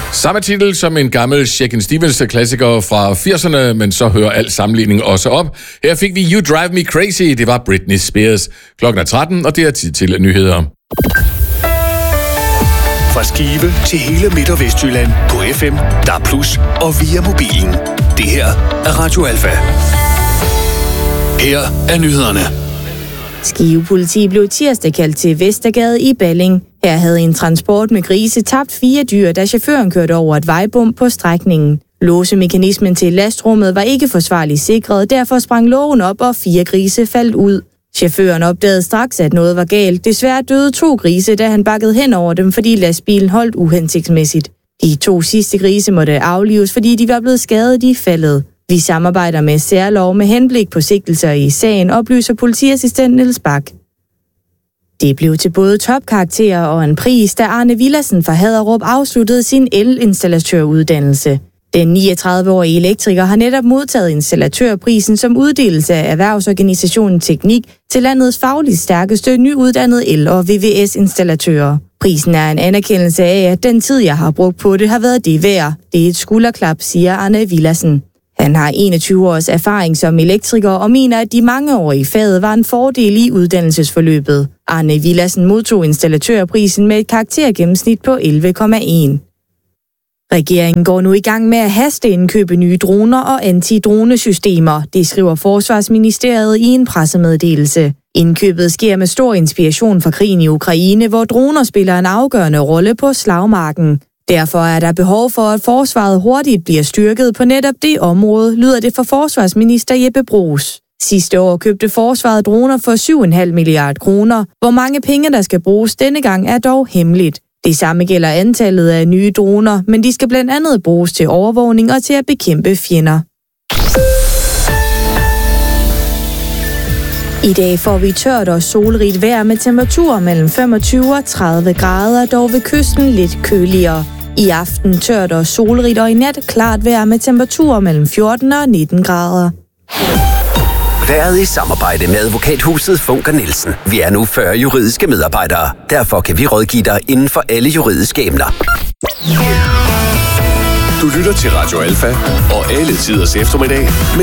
Samme titel som en gammel Shakin' Stevens-klassiker fra 80'erne, men så hører al sammenligning også op. Her fik vi You Drive Me Crazy, det var Britney Spears. Klokken er 13, og det er tid til nyheder. Fra Skive til hele Midt- og Vestjylland på FM, DAB+, og via mobilen. Det her er Radio Alfa. Her er nyhederne. Skive politi blev tirsdag kaldt til Vestergade i Balling. Her havde en transport med grise tabt 4 dyr, da chaufføren kørte over et vejbump på strækningen. Låsemekanismen til lastrummet var ikke forsvarligt sikret, derfor sprang lågen op, og 4 grise faldt ud. Chaufføren opdagede straks, at noget var galt. Desværre døde 2 grise, da han bakkede hen over dem, fordi lastbilen holdt uhensigtsmæssigt. De 2 sidste grise måtte aflives, fordi de var blevet skadet i faldet. Vi samarbejder med særlov med henblik på sigtelser i sagen, oplyser politiassistent Niels Bak. Det blev til både topkarakterer og en pris, da Arne Villadsen fra Haderup afsluttede sin elinstallatøruddannelse. Den 39-årige elektriker har netop modtaget installatørprisen som uddelelse af erhvervsorganisationen Teknik til landets fagligt stærkeste nyuddannede el- og VVS-installatører. Prisen er en anerkendelse af, at den tid, jeg har brugt på det, har været det værd. Det er et skulderklap, siger Arne Villadsen. Han har 21 års erfaring som elektriker og mener, at de mange år i faget var en fordel i uddannelsesforløbet. Arne Villadsen modtog installatørprisen med et karaktergennemsnit på 11,1. Regeringen går nu i gang med at hasteindkøbe nye droner og antidronesystemer, det skriver Forsvarsministeriet i en pressemeddelelse. Indkøbet sker med stor inspiration fra krigen i Ukraine, hvor droner spiller en afgørende rolle på slagmarken. Derfor er der behov for, at forsvaret hurtigt bliver styrket på netop det område, lyder det fra forsvarsminister Jeppe Bruus. Sidste år købte forsvaret droner for 7,5 milliard kroner. Hvor mange penge der skal bruges denne gang er dog hemmeligt. Det samme gælder antallet af nye droner, men de skal blandt andet bruges til overvågning og til at bekæmpe fjender. I dag får vi tørt og solrigt vejr med temperaturer mellem 25 og 30 grader, dog ved kysten lidt køligere. I aften tørt og solrigt, og i nat klart vejr med temperaturer mellem 14 og 19 grader. Været i samarbejde med advokathuset Funker Nielsen. Vi er nu 40 juridiske medarbejdere. Derfor kan vi rådgive dig inden for alle juridiske emner. Du lytter til Radio Alfa og alle tiders eftermiddag.